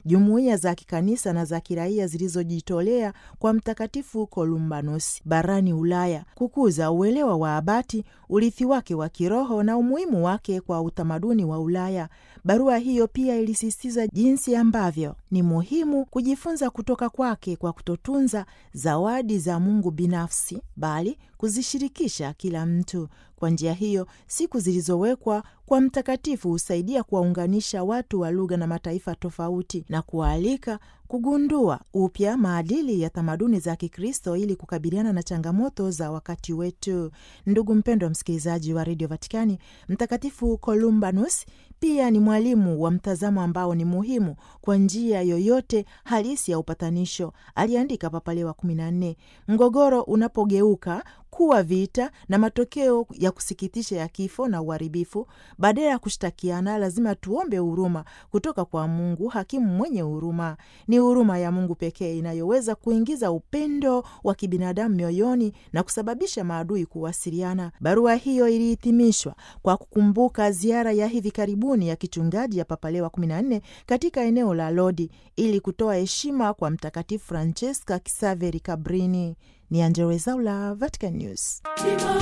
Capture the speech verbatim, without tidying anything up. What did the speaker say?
jumuiya za kikanisa na za kiraia zilizojitolea kwa Mtakatifu Columbanus barani Ulaya, kukuza uelewa wa abati, urithi wake wa kiroho na umuhimu wake kwa utamaduni wa Ulaya. Barua hiyo pia ilisisitiza jinsi ambavyo ni muhimu kujifunza kutoka kwake kwa kutotunza zawadi za Mungu binafsi, bali kuzishirikisha kila mtu. Kwa njia hiyo, siku zilizowekwa kwa mtakatifu husaidia kuwaunganisha watu wa lugha na mataifa tofauti na kuwaalika kugundua upya maadili ya tamaduni za Kikristo ili kukabiliana na changamoto za wakati wetu. Ndugu mpendwa msikilizaji wa Radio Vatikani, Mtakatifu Columbanus pia ni mwalimu wa mtazamo ambao ni muhimu kwa njia yoyote halisi ya upatanisho. Aliandika Papa Leo wa kumi na nne, mgogoro unapogeuka kuwa vita na matokeo ya kusikitisha ya kifo na uharibifu, badala ya kushtakiana, lazima tuombe huruma kutoka kwa Mungu, hakimu mwenye huruma. Ni huruma ya Mungu pekee inayoweza kuingiza upendo wa kibinadamu mioyoni na kusababisha maadui kuwasiliana. Barua hiyo ilihitimishwa kwa kukumbuka ziara ya hivi karibuni ya kichungaji ya Papa Leo wa kumi na nne katika eneo la Lodi ili kutoa heshima kwa Mtakatifu Francesca Xaveri Cabrini. Ni Angella Rwezaula, Vatican News.